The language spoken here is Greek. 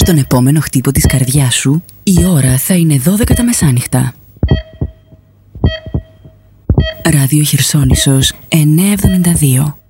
Στον επόμενο χτύπο της καρδιάς σου, η ώρα θα είναι 12 τα μεσάνυχτα. Ράδιο Χερσόνησος 972.